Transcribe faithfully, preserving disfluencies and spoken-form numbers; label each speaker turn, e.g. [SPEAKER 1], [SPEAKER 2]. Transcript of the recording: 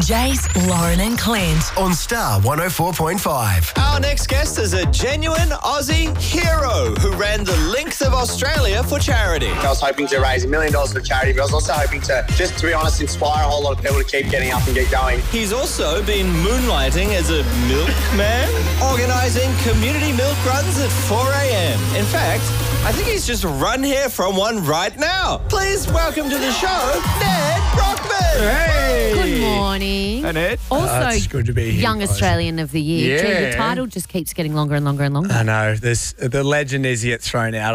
[SPEAKER 1] Jace, Lauren and Clint.
[SPEAKER 2] On Star one oh four point five.
[SPEAKER 3] Our next guest is a genuine Aussie hero who ran the length of Australia for charity.
[SPEAKER 4] I was hoping to raise a million dollars for charity, but I was also hoping to, just to be honest, inspire a whole lot of people to keep getting up and get going.
[SPEAKER 3] He's also been moonlighting as a milkman, organising community milk runs at four a.m. In fact, I think he's just run here from one right now. Please welcome to the show, Ned Brockman.
[SPEAKER 5] Hey.
[SPEAKER 6] Good morning.
[SPEAKER 5] Hey, Ned.
[SPEAKER 6] Also,
[SPEAKER 5] Oh, it's good to be here,
[SPEAKER 6] Young
[SPEAKER 5] guys.
[SPEAKER 6] Australian of the Year. Gee,
[SPEAKER 5] Yeah.
[SPEAKER 6] the title just keeps getting longer and longer and longer.
[SPEAKER 5] I know. This, the legend is he gets thrown out